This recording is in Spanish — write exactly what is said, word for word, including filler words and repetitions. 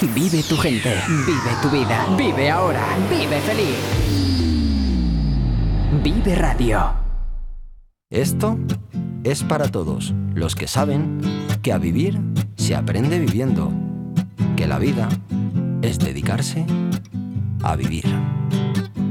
Vive tu gente, vive tu vida, vive ahora, vive feliz. Vive Radio. Esto es para todos los que saben que a vivir se aprende viviendo, que la vida es dedicarse a vivir.